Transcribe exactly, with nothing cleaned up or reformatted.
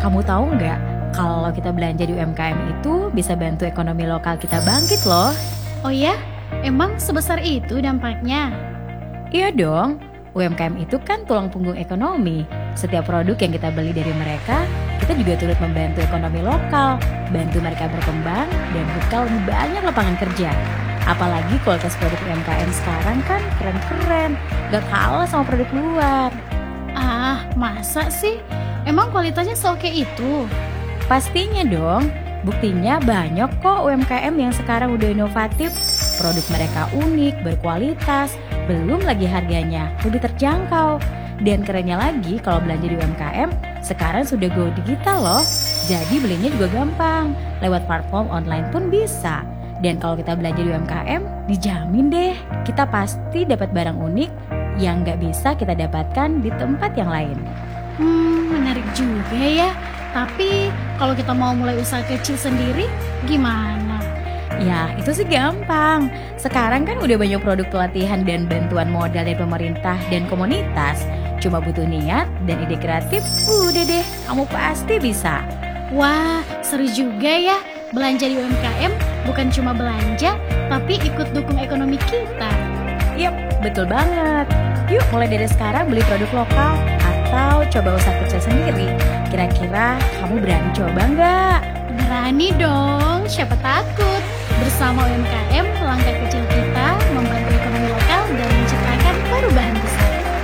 kamu tahu nggak kalau kita belanja di U M K M itu bisa bantu ekonomi lokal kita bangkit loh. Oh ya? Emang sebesar itu dampaknya? Iya dong, U M K M itu kan tulang punggung ekonomi. Setiap produk yang kita beli dari mereka, kita juga turut membantu ekonomi lokal, bantu mereka berkembang, dan buka lebih banyak lapangan kerja. Apalagi kualitas produk U M K M sekarang kan keren-keren, gak kalah sama produk luar. Ah, masa sih? Emang kualitasnya seoke itu? Pastinya dong, buktinya banyak kok U M K M yang sekarang udah inovatif. Produk mereka unik, berkualitas, belum lagi harganya lebih terjangkau. Dan kerennya lagi kalau belanja di U M K M, sekarang sudah go digital loh. Jadi belinya juga gampang, lewat platform online pun bisa. Dan kalau kita belanja di U M K M, dijamin deh kita pasti dapat barang unik yang gak bisa kita dapatkan di tempat yang lain. Hmm, menarik juga ya. Tapi kalau kita mau mulai usaha kecil sendiri, gimana? Ya, itu sih gampang. Sekarang kan udah banyak produk pelatihan dan bantuan modal dari pemerintah dan komunitas. Cuma butuh niat dan ide kreatif, udah deh, kamu pasti bisa. Wah, seru juga ya. Belanja di U M K M bukan cuma belanja, tapi ikut dukung ekonomi kita. Yap, betul banget. Yuk mulai dari sekarang beli produk lokal atau coba usaha kecil sendiri. Kira-kira kamu berani coba nggak? Berani dong, siapa takut. Bersama U M K M, langkah kecil kita membantu ekonomi lokal dan menciptakan perubahan besar.